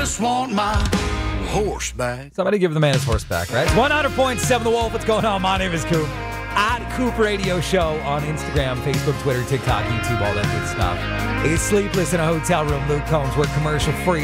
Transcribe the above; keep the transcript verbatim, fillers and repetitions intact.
just want my horse back. Somebody give the man his horse back, right? It's one hundred point seven The Wolf. What's going on? My name is Coop. At Coop Radio Show on Instagram, Facebook, Twitter, TikTok, YouTube, all that good stuff. It's Sleepless in a Hotel Room. Luke Combs. We're commercial free.